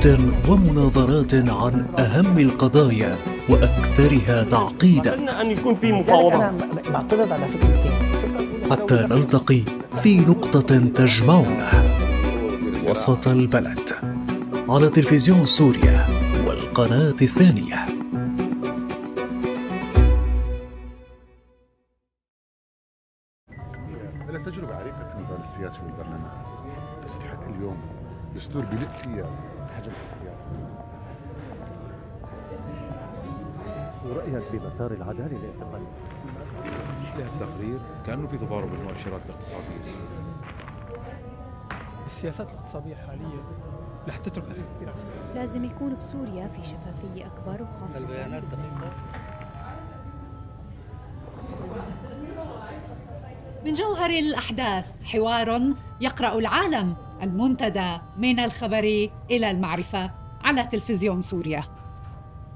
حوارات ومناظرات عن أهم القضايا وأكثرها تعقيداً، أن يكون في مفاوضات. أنا بعترض على فكرتين. حتى نلتقي في نقطة تجمعنا وسط البلد، على تلفزيون سوريا والقناة الثانية. لها تجربة عريقة في المجال السياسي والبرلمان، تستحق اليوم دستور بيلق فيها حجم الاختيار. ورأيك بمسار العدالة الاقتصادية؟ لها التقرير كأنه في تضارب بالمؤشرات الاقتصادية السورية. السياسات الاقتصادية الحالية رح تترك أثر كثير. لازم يكون بسوريا في شفافية أكبر، وخاصة البيانات دقيقة. من جوهر الأحداث حوار يقرأ العالم، المنتدى من الخبر إلى المعرفة على تلفزيون سوريا.